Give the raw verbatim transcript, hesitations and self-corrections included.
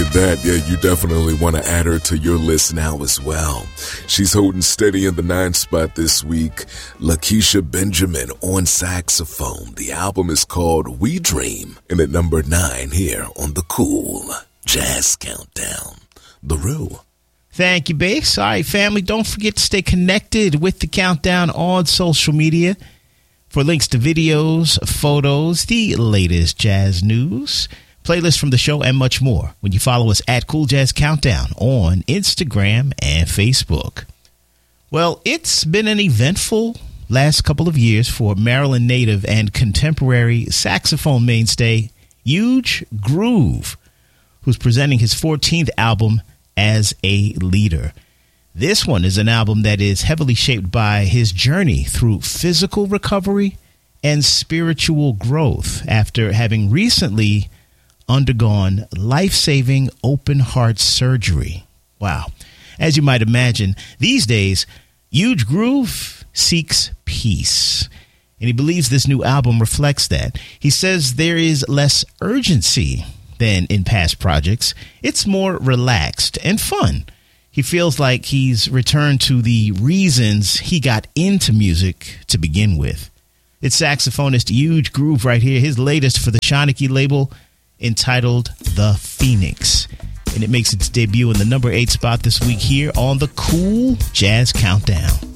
at that. Yeah, you definitely want to add her to your list now as well. She's holding steady in the ninth spot this week. Lakeisha Benjamin on saxophone. The album is called We Dream. And at number nine here on the Cool Jazz Countdown, The Rue. Thank you, Bass. All right, family, don't forget to stay connected with the Countdown on social media for links to videos, photos, the latest jazz news, playlists from the show, and much more when you follow us at Cool Jazz Countdown on Instagram and Facebook. Well, it's been an eventful last couple of years for Maryland native and contemporary saxophone mainstay Huge Groove, who's presenting his fourteenth album as a leader. This one is an album that is heavily shaped by his journey through physical recovery and spiritual growth after having recently undergone life-saving open heart surgery. Wow. As you might imagine, these days, Huge Groove seeks peace. And he believes this new album reflects that. He says there is less urgency than in past projects. It's more relaxed and fun. He feels like he's returned to the reasons he got into music to begin with. It's saxophonist Huge Groove right here, his latest for the Shanachie label, entitled The Phoenix. And it makes its debut in the number eight spot this week here on the Cool Jazz Countdown.